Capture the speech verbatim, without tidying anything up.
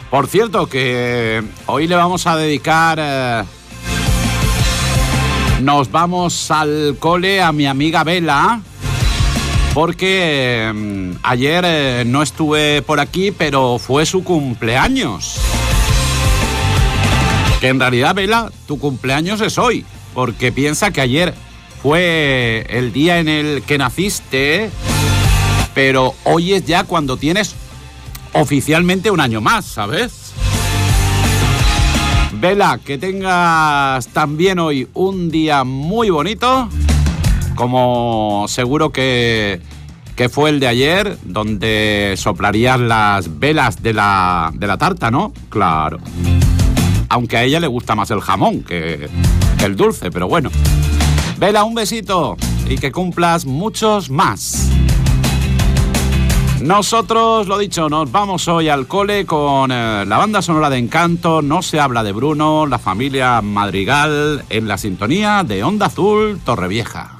Por cierto, que hoy le vamos a dedicar... Eh, nos vamos al cole a mi amiga Vela, porque eh, ayer eh, no estuve por aquí, pero fue su cumpleaños. Que en realidad, Vela, tu cumpleaños es hoy, porque piensa que ayer fue el día en el que naciste, pero hoy es ya cuando tienes oficialmente un año más, ¿sabes? Vela, que tengas también hoy un día muy bonito, como seguro que, que fue el de ayer, donde soplarías las velas de la, de la tarta, ¿no? Claro. Aunque a ella le gusta más el jamón que, que el dulce, pero bueno. Vela, un besito y que cumplas muchos más. Nosotros, lo dicho, nos vamos hoy al cole con eh, la banda sonora de Encanto, No se habla de Bruno, la familia Madrigal, en la sintonía de Onda Azul Torrevieja.